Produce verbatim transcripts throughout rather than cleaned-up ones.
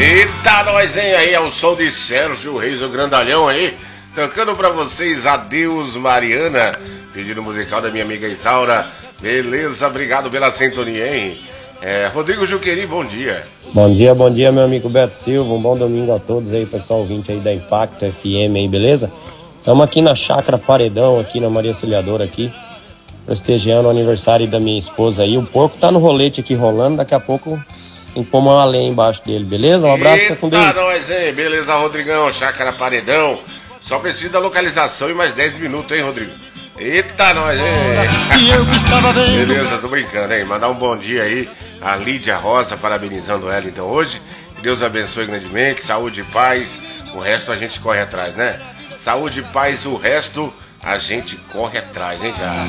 Eita, nós, hein? Aí é o som de Sérgio Reis, o grandalhão aí, tocando pra vocês Adeus Mariana, pedido musical da minha amiga Isaura. Beleza, obrigado pela sintonia, hein? É, Rodrigo Juqueri, bom dia. Bom dia, bom dia, meu amigo Beto Silva, um bom domingo a todos aí, pessoal ouvinte aí da Impacto F M aí, beleza? Estamos aqui na Chácara Paredão, aqui na Maria Auxiliadora aqui, prestigiando o aniversário da minha esposa aí. O porco tá no rolete aqui rolando, daqui a pouco tem que pôr uma lenha embaixo dele, beleza? Um abraço, Eita, com Deus. nós, hein? Beleza, Rodrigão, Chácara Paredão. Só precisa da localização e mais dez minutos, hein, Rodrigo? Eita, nós, hein? Beleza, tô brincando, hein? Mandar um bom dia aí a Lídia Rosa, parabenizando ela então hoje. Que Deus abençoe grandemente, saúde e paz. O resto a gente corre atrás, né? Saúde e paz, o resto a gente corre atrás, hein, cara?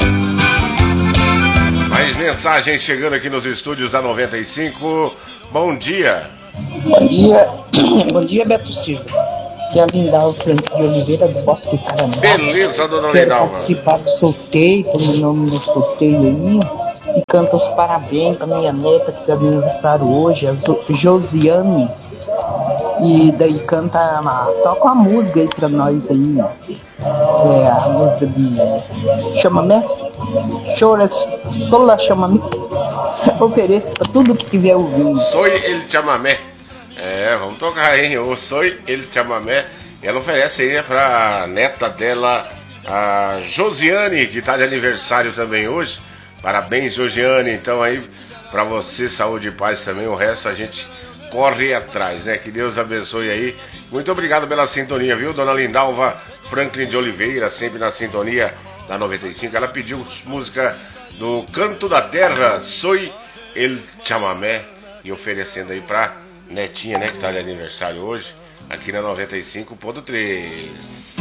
Mais mensagens chegando aqui nos estúdios da noventa e cinco. Bom dia. Bom dia, bom dia, Beto Silva. Que é a Lindalva Franco de Oliveira do Bosque Caramá. Beleza, dona Quero Lindalva. participar do sorteio, pelo meu nome no sorteio aí. E canto os parabéns pra minha neta que tá de aniversário hoje, a Josiane. E daí canta, toca uma música aí pra nós aí. É a música de Chamamé. Chora, toda Chamamé. Ofereço pra tudo que tiver ouvindo. Soy el chamamé. É, vamos tocar, hein? Eu sou ele chamamé. Ela oferece aí pra neta dela, a Josiane, que tá de aniversário também hoje. Parabéns, Josiane. Então aí, pra você, saúde e paz também. O resto a gente corre atrás, né? Que Deus abençoe aí. Muito obrigado pela sintonia, viu? Dona Lindalva Franklin de Oliveira, sempre na sintonia da noventa e cinco. Ela pediu música do Canto da Terra, Soy el Chamamé. E oferecendo aí pra netinha, né, que tá de aniversário hoje, aqui na noventa e cinco ponto três.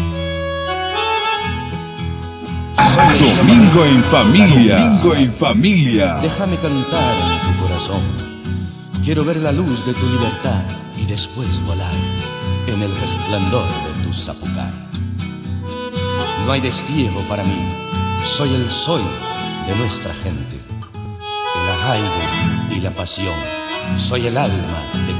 Domingo en familia. Domingo en familia. Déjame cantar en tu corazón. Quiero ver la luz de tu libertad y después volar en el resplandor de tu zapucar. No hay destierro para mí. Soy el soy de nuestra gente. El arraigo y la pasión. Soy el alma de